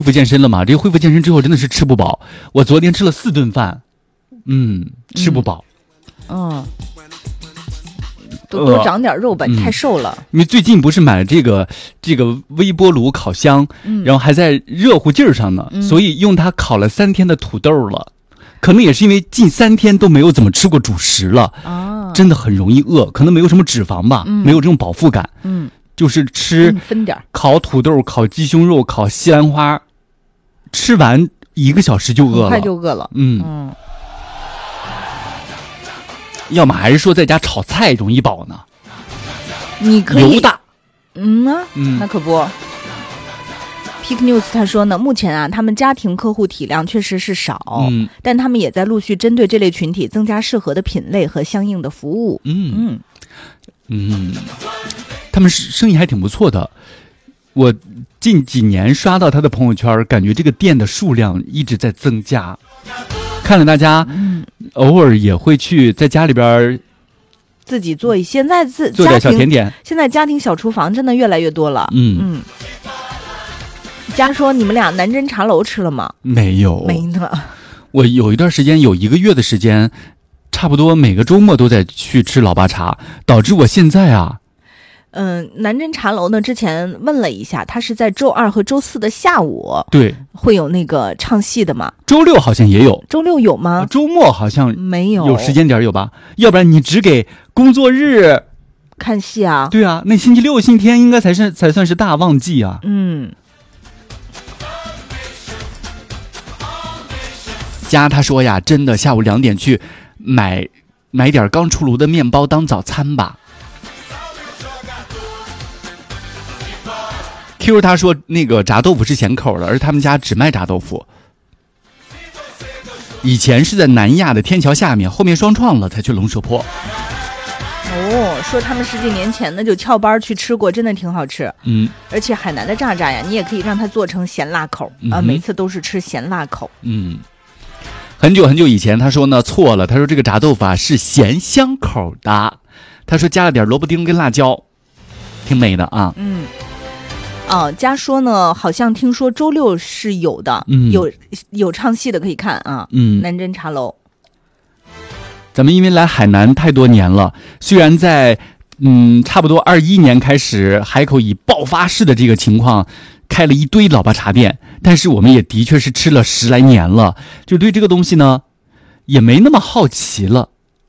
恢复健身了嘛，这个恢复健身之后真的是吃不饱。我昨天吃了4顿饭，吃不饱。 多长点肉吧，你太瘦了。 因为最近不是买了这个微波炉烤箱，然后还在热乎劲儿上呢，所以用它烤了3天的土豆了。可能也是因为近3天都没有怎么吃过主食了，真的很容易饿，可能没有什么脂肪吧，没有这种饱腹感。就是吃分点烤土豆、烤鸡胸肉、烤西兰花，吃完1个小时就饿了， 很快就饿了。 要么还是说在家炒菜容易饱呢？ 你可以油大。 那可不。Peak News 他说呢，目前啊，他们家庭客户体量确实是少，但他们也在陆续针对这类群体增加适合的品类和相应的服务。 他们生意还挺不错的。我近几年刷到他的朋友圈，感觉这个店的数量一直在增加。看了大家，偶尔也会去在家里边自己做一些，现在做点小甜点。 现在家庭小厨房真的越来越多了。佳说你们俩南针茶楼吃了吗？ 没有， 没呢。 我有一段时间有1个月的时间，差不多每个周末都在去吃老爸茶，导致我现在啊。 南针茶楼呢，之前问了一下，它是在周2和周4的下午， 对， 会有那个唱戏的嘛？ 周6好像也有， 周6有吗？ 周末好像没有， 有时间点有吧？要不然你只给工作日看戏啊？ 对啊，那星期6、星期天应该才算是大旺季啊。家他说呀，真的下午2点去买点刚出炉的面包当早餐吧。Q 他说那个炸豆腐是咸口的，而他们家只卖炸豆腐。以前是在南亚的天桥下面，后面双创了才去龙蛇坡。 说他们10几年前呢就翘班去吃过，真的挺好吃。而且海南的炸呀，你也可以让它做成咸辣口每次都是吃咸辣口。很久以前他说呢错了，他说这个炸豆腐啊是咸香口的，他说加了点萝卜丁跟辣椒，挺美的啊。 家说呢，好像听说周6是有的，有唱戏的可以看啊。南针茶楼。 咱们因为来海南太多年了，虽然在差不多21年开始，海口以爆发式的这个情况开了一堆老爸茶店，但是我们也的确是吃了10来年了，就对这个东西呢也没那么好奇了。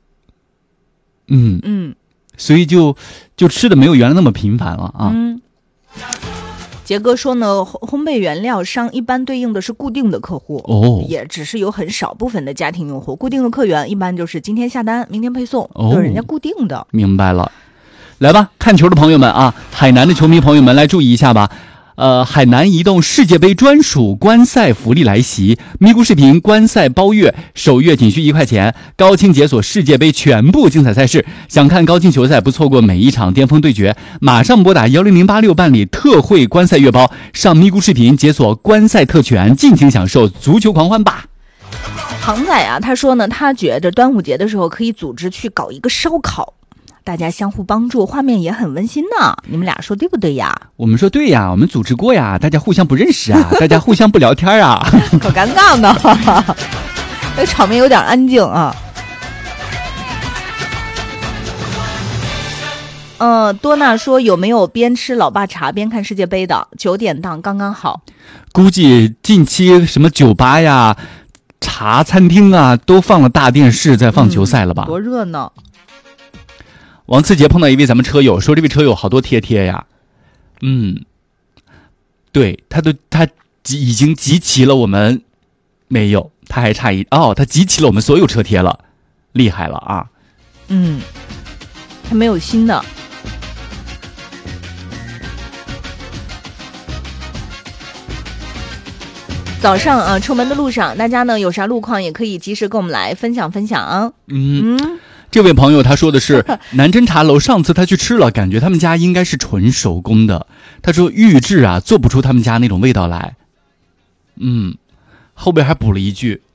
所以就吃的没有原来那么频繁了啊。 杰哥说呢，烘焙原料商一般对应的是固定的客户，也只是有很少部分的家庭用户。固定的客源一般就是今天下单，明天配送，都是人家固定的。 明白了，来吧，看球的朋友们啊，海南的球迷朋友们来注意一下吧。海南移动世界杯专属观赛福利来袭，咪咕视频观赛包月，首月仅需1块钱，高清解锁世界杯全部精彩赛事。想看高清球赛，不错过每一场巅峰对决，马上拨打10086办理特惠观赛月包，上咪咕视频解锁观赛特权，尽情享受足球狂欢吧。 航仔啊，他说呢，他觉得端午节的时候可以组织去搞一个烧烤。大家相互帮助，画面也很温馨呢。你们俩说对不对呀？ 我们说对呀，我们组织过呀，大家互相不认识啊，大家互相不聊天啊， 可尴尬呢。那场面有点安静啊。多娜说有没有边吃老爸茶边看世界杯的？9点档刚刚好。 估计近期什么酒吧呀、茶餐厅啊，都放了大电视在放球赛了吧？ 多热闹。 王次杰碰到一位咱们车友，说这位车友好多贴贴呀。对，他已经集齐了，我们没有，他还差他集齐了我们所有车贴了，厉害了啊。 他没有新的。早上出门的路上，大家呢有啥路况也可以及时跟我们来分享分享啊。 这位朋友他说的是南针茶楼，上次他去吃了，感觉他们家应该是纯手工的。他说预制啊做不出他们家那种味道来。后边还补了一句，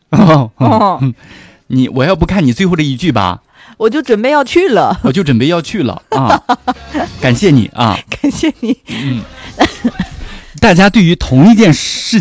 我要不看你最后这一句吧， 我就准备要去了啊！感谢你啊， 感谢你。 大家对于同一件事